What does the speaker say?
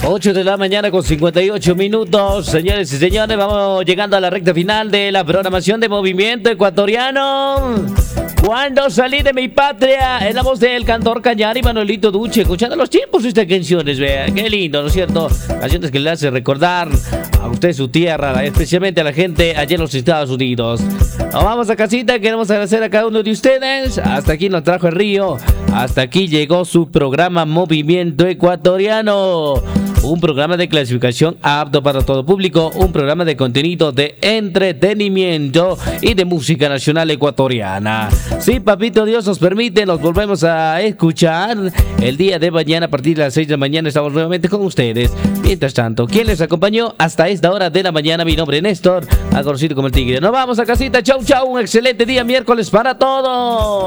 8 de la mañana con 58 minutos. Señores y señores, vamos llegando a la recta final de la programación de Movimiento Ecuatoriano. Cuando salí de mi patria, en la voz del cantor Cañar y Manuelito Duche, escuchando los tiempos de estas canciones, vea, qué lindo, ¿no es cierto? Canciones que le hacen recordar a usted su tierra, especialmente a la gente allá en los Estados Unidos. Nos vamos a casita, queremos agradecer a cada uno de ustedes. Hasta aquí nos trajo el río, hasta aquí llegó su programa Movimiento Ecuatoriano. Un programa de clasificación apto para todo público, un programa de contenido de entretenimiento y de música nacional ecuatoriana. Si papito Dios nos permite, nos volvemos a escuchar el día de mañana a partir de las 6 de la mañana. Estamos nuevamente con ustedes. Mientras tanto, ¿quién les acompañó hasta esta hora de la mañana? Mi nombre es Néstor, conocido como el Tigre. Nos vamos a casita. Chau, chau. Un excelente día miércoles para todos.